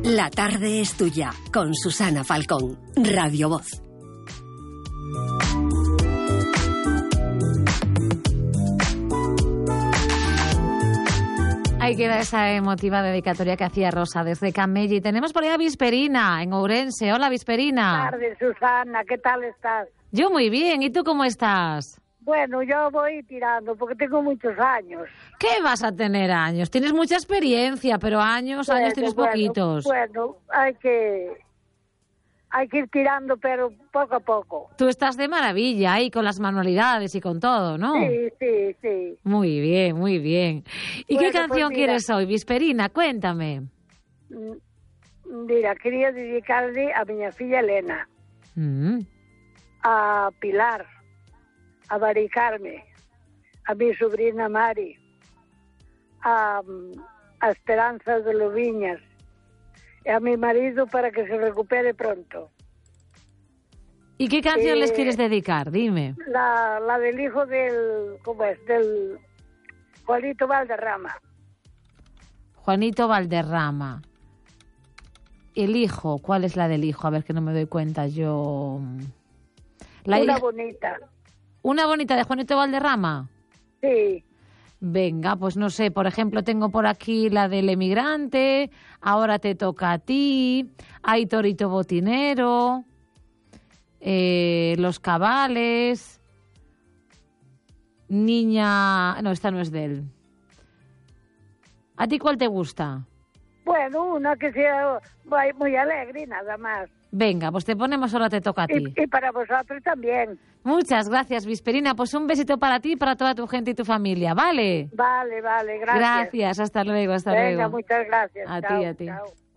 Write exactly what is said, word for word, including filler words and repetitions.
La tarde es tuya, con Susana Falcón, Radio Voz. Ahí queda esa emotiva dedicatoria que hacía Rosa desde Camelli. Tenemos por ahí a Visperina, en Ourense. Hola, Visperina. Buenas tardes, Susana. ¿Qué tal estás? Yo muy bien. ¿Y tú cómo estás? Bueno, yo voy tirando porque tengo muchos años. ¿Qué vas a tener años? Tienes mucha experiencia, pero años, bueno, años tienes bueno, poquitos. Bueno, hay que... Hay que ir tirando, pero poco a poco. Tú estás de maravilla ahí con las manualidades y con todo, ¿no? Sí, sí, sí. Muy bien, muy bien. ¿Y bueno, qué canción pues quieres hoy, Visperina? Cuéntame. Mira, quería dedicarle a mi filla Elena, Mm. a Pilar, a Mari Carmen, a mi sobrina Mari, a, a Esperanza de Loviñas, y a mi marido para que se recupere pronto. ¿Y qué canción Eh, les quieres dedicar? Dime. La, la del hijo del, ¿cómo es? Del Juanito Valderrama. Juanito Valderrama. El hijo, ¿cuál es la del hijo? A ver, que no me doy cuenta yo. La Una hija- bonita. Una bonita de Juanito Valderrama. Sí. Venga, pues no sé, por ejemplo, tengo por aquí la del emigrante, Ahora te toca a ti, Hay torito botinero, eh, Los cabales, Niña... No, esta no es de él. ¿A ti cuál te gusta? Bueno, una que sea muy, muy alegre, nada más. Venga, pues te ponemos Ahora te toca a ti. Y, y para vosotros también. Muchas gracias, Visperina. Pues un besito para ti y para toda tu gente y tu familia, ¿vale? Vale, vale, gracias. Gracias, hasta luego, hasta Venga, luego. muchas gracias. A Chao, ti, a ti. chao.